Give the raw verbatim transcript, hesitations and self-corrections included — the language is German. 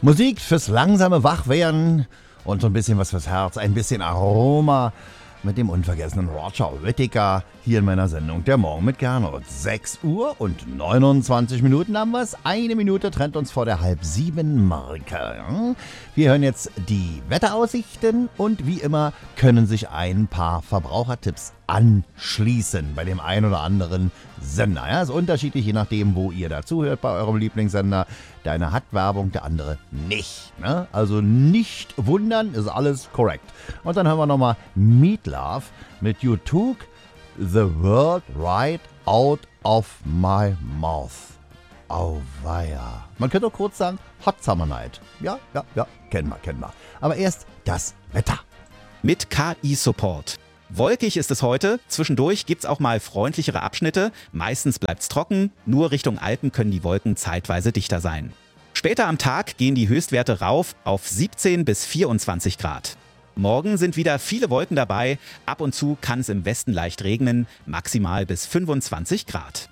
Musik fürs langsame Wachwerden und so ein bisschen was fürs Herz, ein bisschen Aroma mit dem unvergessenen Roger Whittaker hier in meiner Sendung Der Morgen mit Gernot. sechs Uhr und neunundzwanzig Minuten haben wir es. Eine Minute trennt uns vor der halb sieben Marke. Wir hören jetzt die Wetteraussichten und wie immer können sich ein paar Verbrauchertipps anschließen bei dem einen oder anderen Sender. Ja, ist unterschiedlich, je nachdem, wo ihr dazu hört bei eurem Lieblingssender. Der eine hat Werbung, der andere nicht. Ne? Also nicht wundern, ist alles korrekt. Und dann hören wir nochmal Meatloaf mit You Took the World Right Out of My Mouth. Auweia. Man könnte auch kurz sagen, Hot Summer Night. Ja, ja, ja, kennen wir, kennen wir. Aber erst das Wetter. Mit K I-Support. Wolkig ist es heute, zwischendurch gibt's auch mal freundlichere Abschnitte, meistens bleibt's trocken, nur Richtung Alpen können die Wolken zeitweise dichter sein. Später am Tag gehen die Höchstwerte rauf auf siebzehn bis vierundzwanzig Grad. Morgen sind wieder viele Wolken dabei, ab und zu kann es im Westen leicht regnen, maximal bis fünfundzwanzig Grad.